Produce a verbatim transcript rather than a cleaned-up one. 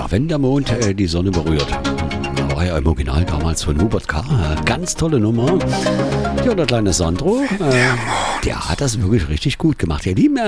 Ja, wenn der Mond äh, die Sonne berührt. Da war ja im Original damals von Hubert K. Ganz tolle Nummer. Ja, der kleine Sandro, äh, der hat das wirklich richtig gut gemacht. Ihr Lieben,